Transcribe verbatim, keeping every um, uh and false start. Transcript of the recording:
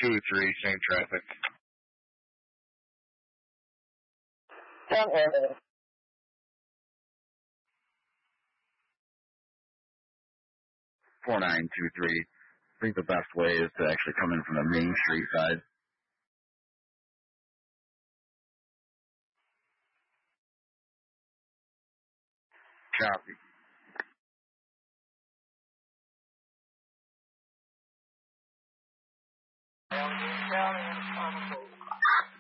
two three, same traffic. Down here. four nine two three. I think the best way is to actually come in from the Main Street side. Copy.